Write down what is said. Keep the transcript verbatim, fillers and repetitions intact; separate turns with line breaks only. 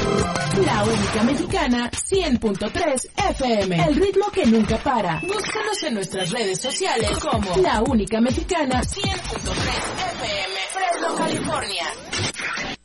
La única mexicana, cien punto tres F M. El ritmo que nunca para. Búscanos en nuestras redes sociales como La Única Mexicana, cien punto tres F M. Fresno, California.